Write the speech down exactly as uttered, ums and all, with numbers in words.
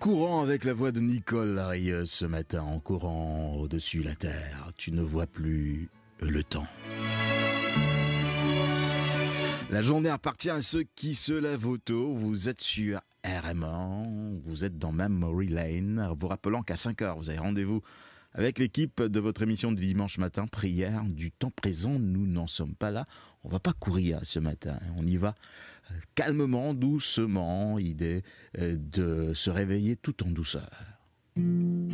Courant avec la voix de Nicole Larieuse ce matin, en courant au-dessus la terre, tu ne vois plus le temps. La journée appartient à ceux qui se lèvent au tôt. Vous êtes sur R M un, vous êtes dans Memory Lane, vous rappelant qu'à cinq heures, vous avez rendez-vous avec l'équipe de votre émission de dimanche matin, prière du temps présent. Nous n'en sommes pas là, on va pas courir ce matin, on y va calmement, doucement, idée de se réveiller tout en douceur.